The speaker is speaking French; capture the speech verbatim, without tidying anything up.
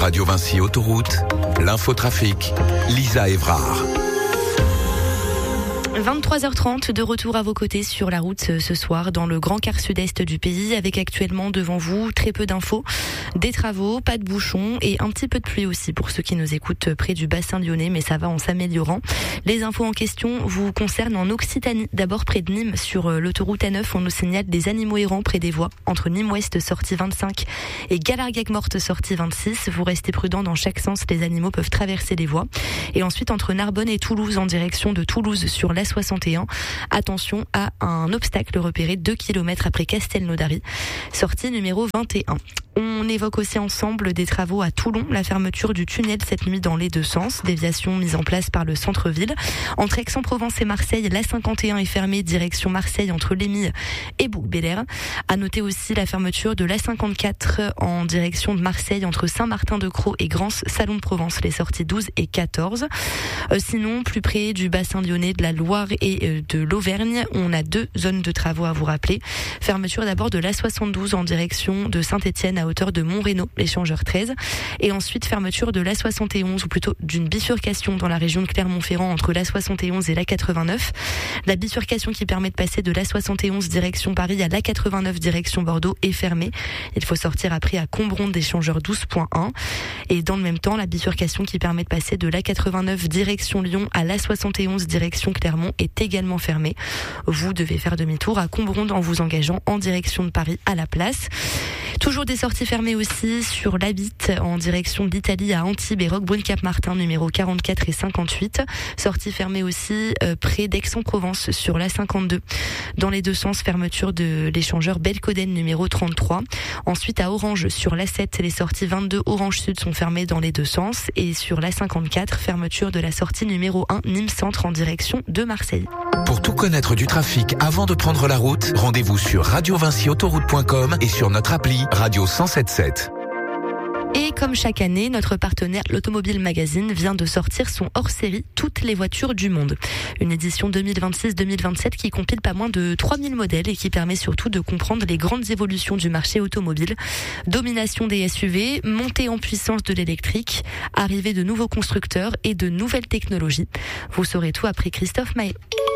Radio Vinci Autoroute, l'infotrafic, Lisa Évrard. vingt-trois heures trente, de retour à vos côtés sur la route ce soir dans le grand quart sud-est du pays, avec actuellement devant vous très peu d'infos, des travaux, pas de bouchons et un petit peu de pluie aussi pour ceux qui nous écoutent près du bassin lyonnais, mais ça va en s'améliorant. Les infos en question vous concernent en Occitanie, d'abord près de Nîmes, sur l'autoroute A neuf, on nous signale des animaux errants près des voies entre Nîmes-Ouest sortie vingt-cinq et Galarguec-Morte sortie vingt-six. Vous restez prudents dans chaque sens, les animaux peuvent traverser les voies. Et ensuite entre Narbonne et Toulouse en direction de Toulouse sur la soixante et un. Attention à un obstacle repéré deux kilomètres après Castelnaudary, sortie numéro vingt et un. On évoque aussi ensemble des travaux à Toulon, la fermeture du tunnel cette nuit dans les deux sens, déviation mise en place par le centre-ville. Entre Aix-en-Provence et Marseille, la cinquante et un est fermée direction Marseille entre Lémille et Bouc-Bélier. À noter aussi la fermeture de l'A cinquante-quatre en direction de Marseille entre Saint-Martin-de-Crau et Grance, Salon de Provence, les sorties douze et quatorze. Euh, sinon, plus près du bassin lyonnais, de la Loire et euh, de l'Auvergne, on a deux zones de travaux à vous rappeler. Fermeture d'abord de l'A soixante-douze en direction de Saint-Étienne à hauteur de Montrénaud, l'échangeur treize. Et ensuite, fermeture de l'A soixante et onze, ou plutôt d'une bifurcation dans la région de Clermont-Ferrand entre l'A soixante et onze et l'A quatre-vingt-neuf. La bifurcation qui permet de passer de l'A soixante et onze direction Paris à l'A quatre-vingt-neuf direction Bordeaux est fermée. Il faut sortir après à Combronde d'échangeur douze point un. Et dans le même temps, la bifurcation qui permet de passer de l'A quatre-vingt-neuf direction Lyon à l'A soixante et onze direction Clermont est également fermée. Vous devez faire demi-tour à Combronde en vous engageant en direction de Paris à la place. Toujours des sorties fermées aussi sur l'A huit en direction de l'Italie à Antibes et Roquebrune-Cap-Martin numéro quarante-quatre et cinquante-huit. Sortie fermée aussi euh, près d'Aix-en-Provence sur l'A cinquante-deux. Dans les deux sens, fermeture de l'échangeur Belcoden numéro trente-trois. Ensuite à Orange sur l'A sept, les sorties vingt-deux Orange Sud sont fermées dans les deux sens. Et sur l'A cinquante-quatre, fermeture de la sortie numéro un Nîmes Centre en direction de Marseille. Pour tout connaître du trafic avant de prendre la route, rendez-vous sur radio vinci autoroute point com et sur notre appli Radio cent sept sept. Et comme chaque année, notre partenaire l'Automobile Magazine vient de sortir son hors-série Toutes les voitures du monde. Une édition deux mille vingt-six deux mille vingt-sept qui compile pas moins de trois mille modèles et qui permet surtout de comprendre les grandes évolutions du marché automobile. Domination des S U V, montée en puissance de l'électrique, arrivée de nouveaux constructeurs et de nouvelles technologies. Vous saurez tout après Christophe Maé.